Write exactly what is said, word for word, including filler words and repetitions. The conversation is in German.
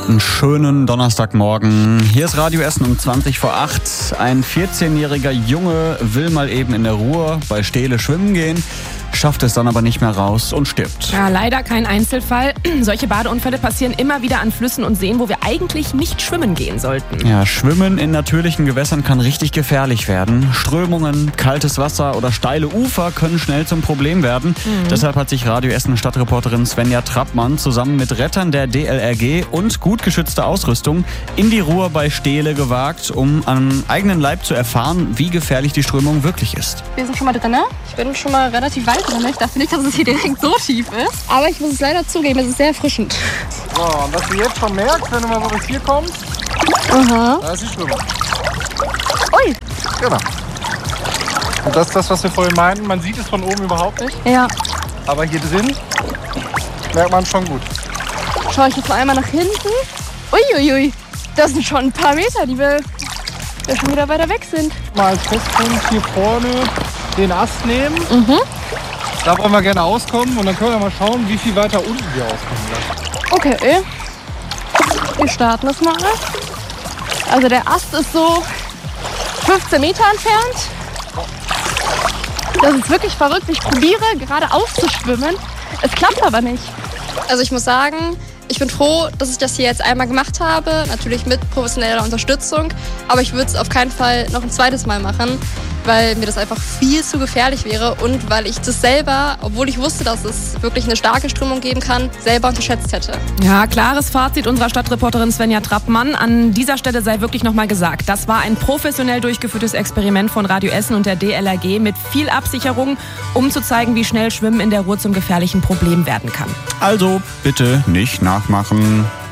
Einen schönen Donnerstagmorgen. Hier ist Radio Essen um zwanzig vor acht. Ein vierzehnjähriger Junge will mal eben in der Ruhr bei Stehle schwimmen gehen, schafft es dann aber nicht mehr raus und stirbt. Ja, leider kein Einzelfall. Solche Badeunfälle passieren immer wieder an Flüssen und Seen, wo wir eigentlich nicht schwimmen gehen sollten. Ja, Schwimmen in natürlichen Gewässern kann richtig gefährlich werden. Strömungen, kaltes Wasser oder steile Ufer können schnell zum Problem werden. Mhm. Deshalb hat sich Radio Essen Stadtreporterin Svenja Trappmann zusammen mit Rettern der D L R G und gut geschützter Ausrüstung in die Ruhr bei Stehle gewagt, um am eigenen Leib zu erfahren, wie gefährlich die Strömung wirklich ist. Wir sind schon mal drin, ne? Ich bin schon mal relativ weit drin. Ich dachte nicht, dass es hier direkt so tief ist. Aber ich muss es leider zugeben, es ist sehr erfrischend. So, und was du jetzt schon merkst, wenn du mal so bis hier kommst, Aha. da ist die Strömung. Ui. Genau. Und das ist das, was wir vorhin meinten. Man sieht es von oben überhaupt nicht. Ja. Aber hier drin merkt man schon gut. Schaue ich jetzt mal einmal nach hinten. Uiuiui. Ui. Das sind schon ein paar Meter, die wir ja schon wieder weiter weg sind. Mal als Festpunkt hier vorne den Ast nehmen. Mhm. Da wollen wir gerne auskommen und dann können wir mal schauen, wie viel weiter unten wir auskommen. Okay. Wir starten das mal. Also der Ast ist so fünfzehn Meter entfernt. Das ist wirklich verrückt. Ich probiere gerade auszuschwimmen. Es klappt aber nicht. Also ich muss sagen, ich bin froh, dass ich das hier jetzt einmal gemacht habe. Natürlich mit professioneller Unterstützung. Aber ich würde es auf keinen Fall noch ein zweites Mal machen, weil mir das einfach viel zu gefährlich wäre und weil ich das selber, obwohl ich wusste, dass es wirklich eine starke Strömung geben kann, selber unterschätzt hätte. Ja, klares Fazit unserer Stadtreporterin Svenja Trappmann. An dieser Stelle sei wirklich nochmal gesagt, das war ein professionell durchgeführtes Experiment von Radio Essen und der D L R G mit viel Absicherung, um zu zeigen, wie schnell Schwimmen in der Ruhr zum gefährlichen Problem werden kann. Also bitte nicht nachmachen.